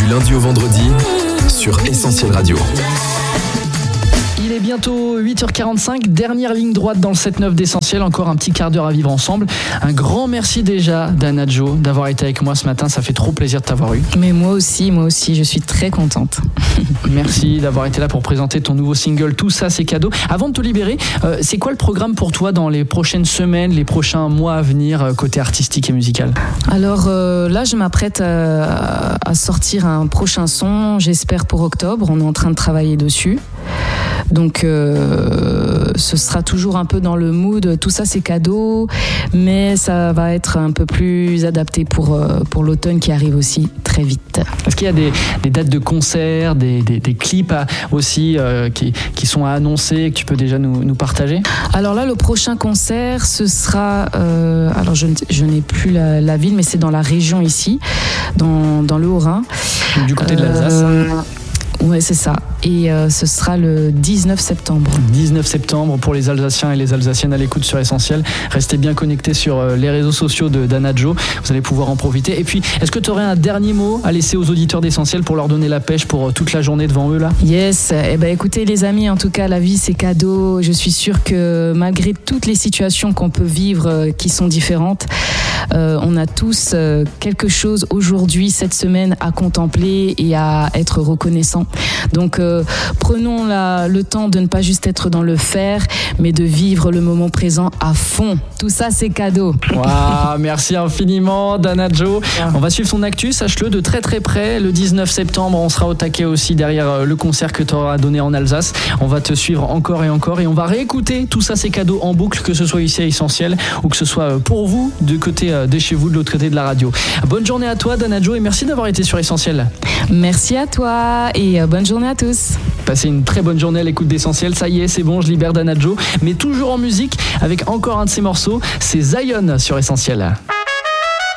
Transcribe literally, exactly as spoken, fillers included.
lundi au vendredi sur Essentiel Radio. Il est bientôt huit heures quarante-cinq, dernière ligne droite dans le sept neuf d'Essentiel, encore un petit quart d'heure à vivre ensemble. Un grand merci déjà d'Anna Jo d'avoir été avec moi ce matin, ça fait trop plaisir de t'avoir eu. Mais moi aussi, moi aussi, je suis très contente. Merci d'avoir été là pour présenter ton nouveau single, Tout ça c'est cadeau. Avant de te libérer, euh, c'est quoi le programme pour toi dans les prochaines semaines, les prochains mois à venir, euh, côté artistique et musical ? Alors euh, là, je m'apprête à, à sortir un prochain son, j'espère pour octobre, on est en train de travailler dessus. Donc euh, ce sera toujours un peu dans le mood, tout ça c'est cadeau, mais ça va être un peu plus adapté pour, euh, pour l'automne qui arrive aussi très vite. Est-ce qu'il y a des, des dates de concerts, des, des, des clips à, aussi euh, qui, qui sont à annoncer, que tu peux déjà nous, nous partager ? Alors là, le prochain concert, ce sera, euh, alors je, je n'ai plus la, la ville, mais c'est dans la région ici, dans, dans le Haut-Rhin. Du côté de l'Alsace. Euh, Ouais, c'est ça. Et euh, ce sera le dix-neuf septembre. dix-neuf septembre pour les Alsaciens et les Alsaciennes à l'écoute sur Essentiel. Restez bien connectés sur euh, les réseaux sociaux de, d'Anna Jo. Vous allez pouvoir en profiter. Et puis, est-ce que tu aurais un dernier mot à laisser aux auditeurs d'Essentiel pour leur donner la pêche pour euh, toute la journée devant eux là ? Yes. Eh ben, écoutez les amis, en tout cas, la vie c'est cadeau. Je suis sûre que malgré toutes les situations qu'on peut vivre euh, qui sont différentes, euh, on a tous euh, quelque chose aujourd'hui, cette semaine, à contempler et à être reconnaissant. Donc euh, prenons la, le temps de ne pas juste être dans le faire, mais de vivre le moment présent à fond. Tout ça, c'est cadeau. Wow, merci infiniment d'Anna Jo. On va suivre ton actu, sache-le, de très très près. Le dix-neuf septembre, on sera au taquet aussi derrière le concert que tu auras donné en Alsace. On va te suivre encore et encore et on va réécouter Tout ça, c'est cadeau en boucle, que ce soit ici à Essentiel ou que ce soit pour vous, du côté de chez vous, de l'autre côté de la radio. Bonne journée à toi d'Anna Jo et merci d'avoir été sur Essentiel. Merci à toi et bonne journée à tous. Passez une très bonne journée à l'écoute d'Essentiel. Ça y est, c'est bon, je libère d'Anna Jo, mais toujours en musique avec encore un de ses morceaux. C'est Zion sur Essentiel.